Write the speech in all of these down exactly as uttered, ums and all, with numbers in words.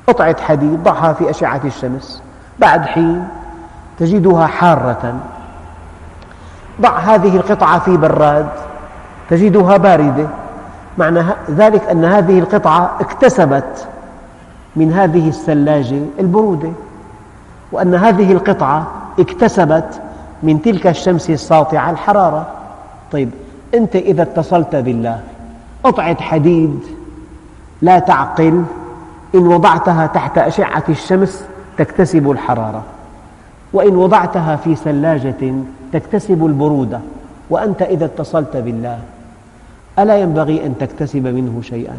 قطعة حديد ضعها في أشعة الشمس، بعد حين تجدها حارة. ضع هذه القطعة في براد تجدها باردة، معنى ذلك أن هذه القطعة اكتسبت من هذه الثلاجة البرودة، وأن هذه القطعة اكتسبت من تلك الشمس الساطعة الحرارة. طيب أنت إذا اتصلت بالله، قطعة حديد لا تعقل، إن وضعتها تحت أشعة الشمس تكتسب الحرارة، وإن وضعتها في ثلاجة تكتسب البرودة. وأنت إذا اتصلت بالله ألا ينبغي أن تكتسب منه شيئا؟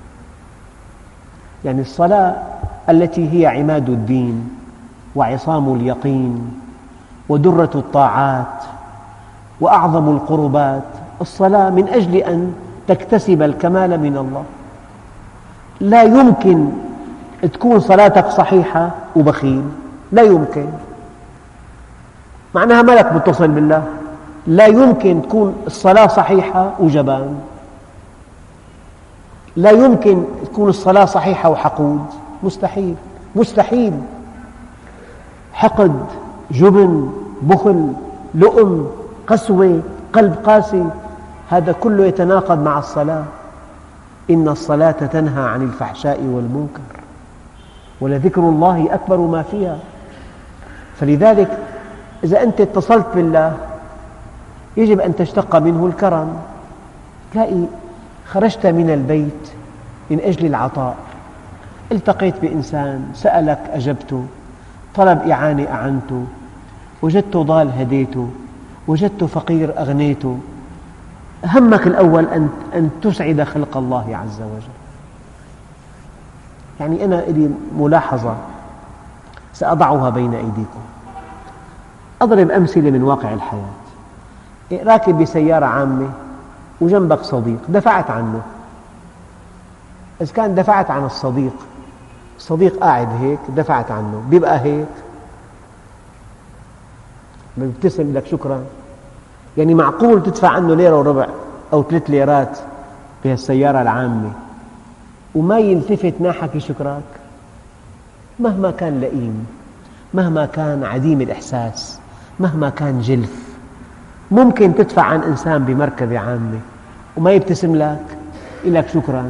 يعني الصلاة التي هي عماد الدين وعصام اليقين ودرة الطاعات وأعظم القربات، الصلاة من أجل أن تكتسب الكمال من الله. لا يمكن تكون صلاتك صحيحة وبخيل، لا يمكن، معناها مالك متصل بالله. لا يمكن تكون الصلاة صحيحة وجبان، لا يمكن تكون الصلاة صحيحة وحقود، مستحيل مستحيل. حقد، جبن، بخل، لؤم، قسوة، قلب قاسي، هذا كله يتناقض مع الصلاة. إن الصلاة تنهى عن الفحشاء والمنكر ولذكر الله أكبر ما فيها. فلذلك إذا أنت اتصلت بالله يجب أن تشتق منه الكرم. تلاقي خرجت من البيت من أجل العطاء، التقيت بإنسان سألك أجبته، طلب إعانة أعنته، وجدت ضال هديته، وجدت فقير أغنيته. همك الأول أن تسعد خلق الله عز وجل. يعني أنا لي ملاحظة سأضعها بين أيديكم، أضرب أمثلة من واقع الحياة. راكب بسيارة عامة وجنبك صديق دفعت عنه، إذا كان دفعت عن الصديق، الصديق قاعد هيك دفعت عنه، بيبقى هيك بيبتسم لك شكرا. يعني معقول تدفع عنه ليرة وربع أو ثلاث ليرات بهالسيارة العامة وما يلتفت ناحك شكراك؟ مهما كان لئيم، مهما كان عديم الإحساس، مهما كان جلف. ممكن تدفع عن إنسان بمركبة عامة وما يبتسم لك يقول لك شكرا.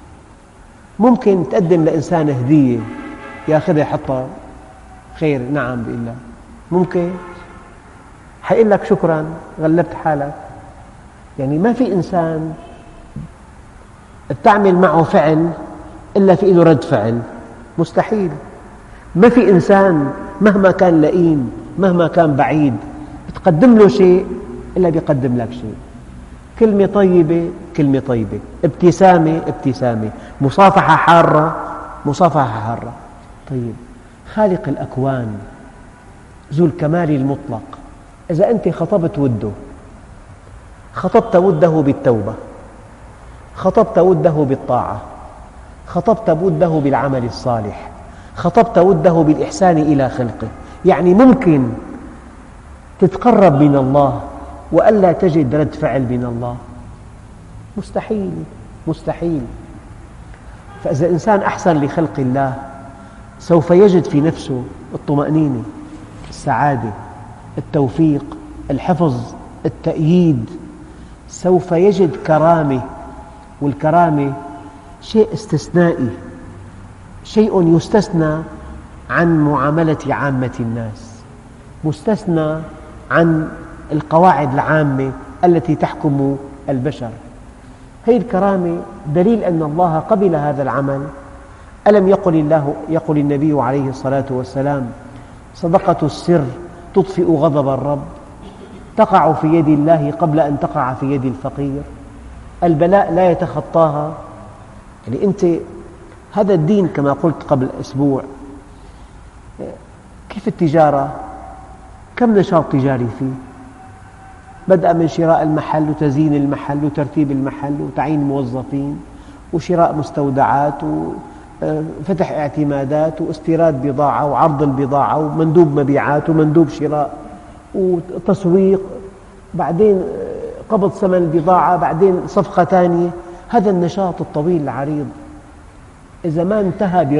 ممكن تقدم لإنسان هدية ياخذها يحطها خير نعم بيقول لك، ممكن حيقول لك شكرا غلبت حالك. يعني ما في إنسان بتعمل معه فعل إلا في له رد فعل، مستحيل. ما في إنسان مهما كان لئيم مهما كان بعيد بتقدم له شيء إلا بيقدم لك شيء. كلمة طيبة كلمة طيبة، ابتسامة ابتسامة، مصافحة حارة مصافحة حارة. طيب خالق الأكوان ذو الكمال المطلق، إذا أنت خطبت وده، خطبت وده بالتوبة، خطبت وده بالطاعة، خطبت وده بالعمل الصالح، خطبت وده بالإحسان إلى خلقه، يعني ممكن تتقرب من الله وألا تجد رد فعل من الله؟ مستحيل مستحيل. فإذا الإنسان أحسن لخلق الله سوف يجد في نفسه الطمأنينة، السعادة، التوفيق، الحفظ، التأييد، سوف يجد كرامة. والكرامة شيء استثنائي، شيء يستثنى عن معاملة عامة الناس، مستثنى عن القواعد العامة التي تحكم البشر. هذه الكرامة دليل أن الله قبل هذا العمل. ألم يقل الله يقول النبي عليه الصلاة والسلام: صدقة السر تطفئ غضب الرب، تقع في يد الله قبل أن تقع في يد الفقير. البلاء لا يتخطاها. يعني أنت هذا الدين كما قلت قبل أسبوع، كيف التجارة؟ كم نشاط تجاري فيه، بدأ من شراء المحل وتزيين المحل وترتيب المحل وتعيين موظفين وشراء مستودعات وفتح اعتمادات واستيراد بضاعة وعرض البضاعة ومندوب مبيعات ومندوب شراء وتسويق، بعدين قبض ثمن البضاعة، بعدين صفقة ثانية. هذا النشاط الطويل العريض إذا ما انتهى